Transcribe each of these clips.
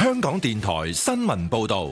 香港電台新聞報道。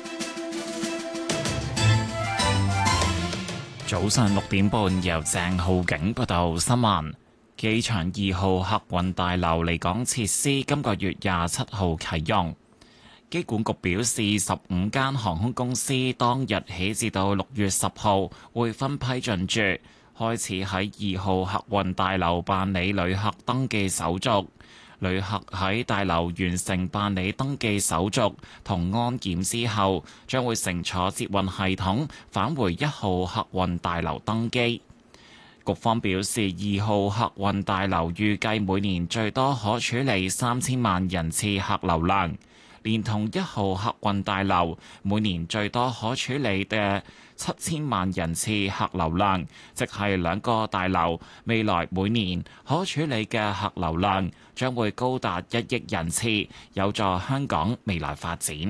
早上6點半，由鄭浩景報道新聞。機場2號客運大樓離港設施今個月27號啟用。機管局表示，15間航空公司當日起至到6月10號會分批進駐，開始喺2號客運大樓辦理旅客登記手續。旅客喺大樓完成辦理登記手續同安檢之後，將會乘坐捷運系統返回1號客運大樓登機。局方表示，2號客運大樓預計每年最多可處理3000萬人次客流量，連同1號客運大樓每年最多可處理嘅7000萬人次客流量，即係2個大樓未來每年可處理嘅客流量將會高達1億人次，有助香港未來發展。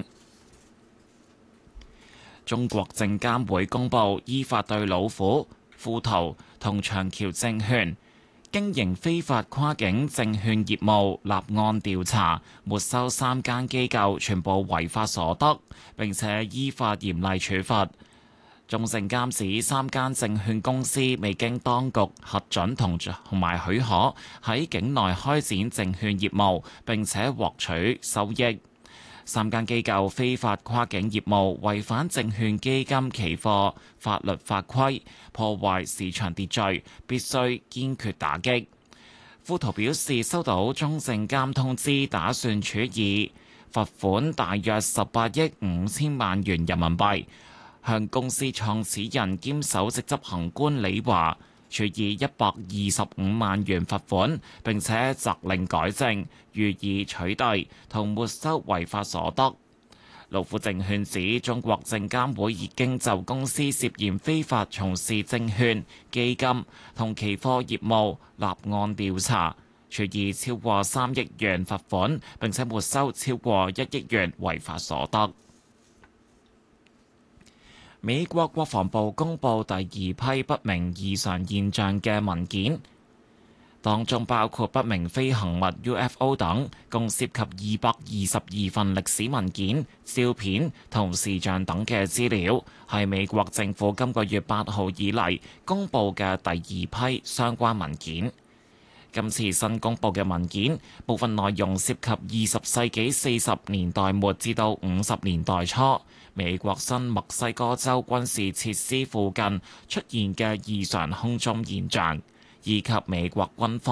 中國證監會公布，依法對老虎、富途同長橋證券經營非法跨境證券業務立案調查，沒收3間機構全部違法所得，並且依法嚴厲處罰。中證監指3間證券公司未經當局核准同埋許可喺境內開展證券業務，並且獲取收益。3間機構非法跨境業務違反證券基金期貨法律法規，破壞市場秩序，必須堅決打擊。富途表示收到中證監通知，打算處以罰款大約18億5千萬元人民幣，向公司創始人兼首席執行官李華處以125萬元罰款，並且責令改正，予以取締同沒收違法所得。老虎證券指中國證監會已經就公司涉嫌非法從事證券、基金同期貨業務立案調查，處以超過3億元罰款，並且沒收超過1億元違法所得。美國國防部公布第2批不明異常現象嘅文件，當中包括不明飛行物 UFO 等，共涉及222份歷史文件、照片同視像等嘅資料，係美國政府今個月8號以嚟公布嘅第2批相關文件。今次新公布嘅文件，部分內容涉及20世紀40年代末至到50年代初，美國新墨西哥州軍事設施附近出現嘅異常空中現象，以及美國軍方